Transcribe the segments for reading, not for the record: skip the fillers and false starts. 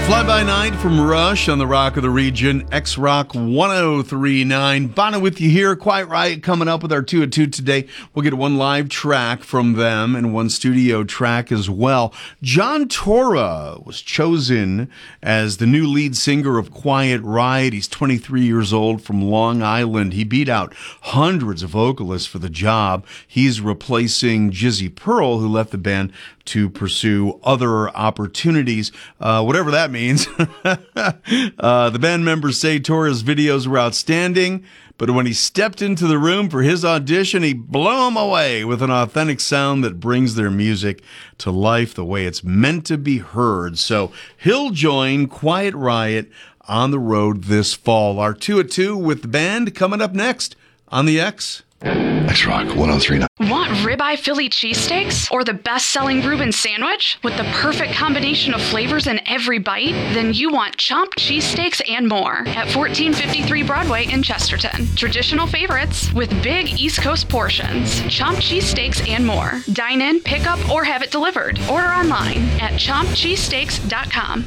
Fly By Night from Rush on the Rock of the Region, X-Rock 1039. Bono with you here, Quiet Riot coming up with our 2 at 2 today. We'll get one live track from them and one studio track as well. John Torra was chosen as the new lead singer of Quiet Riot. He's 23 years old from Long Island. He beat out hundreds of vocalists for the job. He's replacing Jizzy Pearl, who left the band to pursue other opportunities, whatever that means. The band members say Torra's videos were outstanding, but when he stepped into the room for his audition, he blew them away with an authentic sound that brings their music to life the way it's meant to be heard. So he'll join Quiet Riot on the road this fall. Our 2 at 2 with the band coming up next on the X. X-Rock 1039. Want ribeye Philly cheesesteaks or the best-selling Reuben sandwich with the perfect combination of flavors in every bite? Then you want chomped cheesesteaks and more at 1453 Broadway in Chesterton. Traditional favorites with big East Coast portions. Chomped cheesesteaks and more. Dine in, pick up, or have it delivered. Order online at chompedcheesesteaks.com.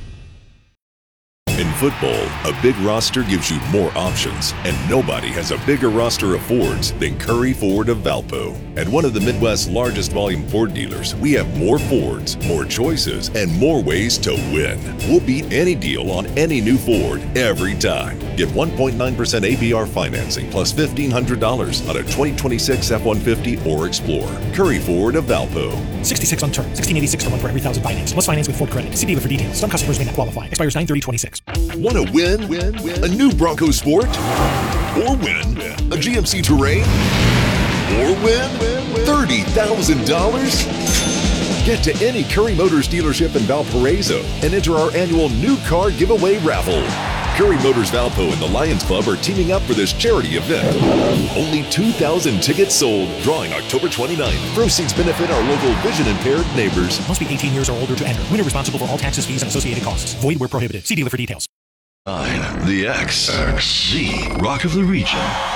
In football, a big roster gives you more options, and nobody has a bigger roster of Fords than Curry Ford of Valpo. At one of the Midwest's largest volume Ford dealers, we have more Fords, more choices, and more ways to win. We'll beat any deal on any new Ford every time. Get 1.9% APR financing plus $1,500 on a 2026 F-150 or Explorer. Curry Ford of Valpo. 66 on term, $1,686 per month for every $1,000 finance. Must finance with Ford credit. See dealer for details. Some customers may not qualify. Expires 9/30/26. Want to win? A new Bronco Sport? Or win a GMC Terrain? Or win $30,000? Get to any Curry Motors dealership in Valparaiso and enter our annual new car giveaway raffle. Curry Motors Valpo and the Lions Club are teaming up for this charity event. Only 2,000 tickets sold, drawing October 29th. Proceeds benefit our local vision-impaired neighbors. Must be 18 years or older to enter. Winner responsible for all taxes, fees, and associated costs. Void where prohibited. See dealer for details. The X. The Rock of the Region.